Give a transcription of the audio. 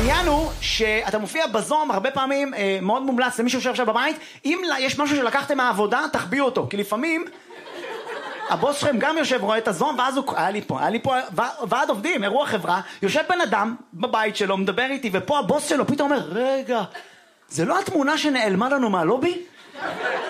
העניין הוא שאתה מופיע בזום הרבה פעמים, מאוד מומלץ למי שיושב עכשיו בבית, אם יש משהו שלקחתם מהעבודה, תחביאו אותו, כי לפעמים הבוס שלכם גם יושב, רואה את הזום, ואז הוא, היה לי פה ועד עובדים, אירוע חברה, יושב בן אדם בבית שלו, מדבר איתי, ופה הבוס שלו פתאום אומר, רגע, זה לא התמונה שנעלמה לנו מהלובי?